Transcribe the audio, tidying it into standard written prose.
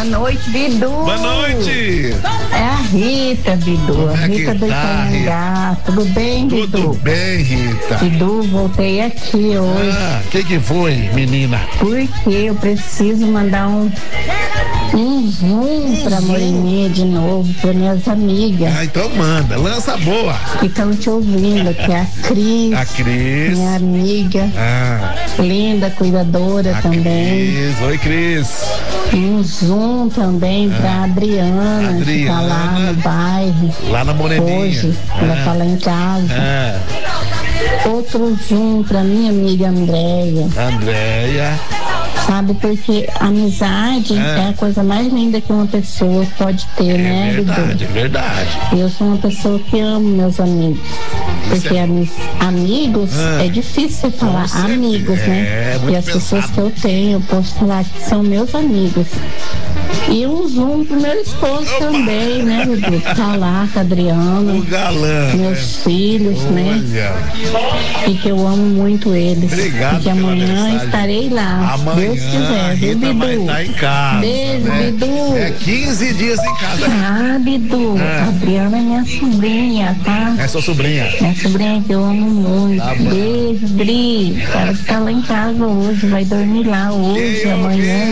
Boa noite, Bidu. Boa noite. É a Rita, Bidu. A Rita do Itanhangá. Tudo bem, Bidu? Tudo bem, Rita. Bidu, voltei aqui hoje. O que foi, menina? Porque eu preciso mandar um zoom pra Moreninha de novo, pra minhas amigas. Então manda, lança boa. Que estão te ouvindo, que é a Cris. A Cris. Minha amiga. Linda, cuidadora também. Cris. Oi, Cris. Um zoom também pra Adriana, que tá lá no bairro. Lá na Moreninha. Hoje, ela tá lá em casa. Outro zoom pra minha amiga Andréia. Sabe, porque amizade é a coisa mais linda que uma pessoa pode ter, né, verdade, é verdade. Eu sou uma pessoa que amo meus amigos. Porque amigos é difícil você falar amigos, né? E as pessoas que eu tenho, eu posso falar que são meus amigos. E um zoom pro meu esposo também, né, Bidu? Tá lá com a Adriana. O galã. Meus filhos, né? E que eu amo muito eles. Obrigado. E que amanhã estarei lá. Amanhã, Deus quiser, viu, Bidu? Vai estar em casa. Beijo, né? Bidu. É 15 dias em casa. Bidu, a Adriana é minha sobrinha, tá? É sua sobrinha. Minha sobrinha que eu amo muito. Tá bom. Beijo, Dri. Ela tá lá em casa hoje, vai dormir lá hoje, amanhã.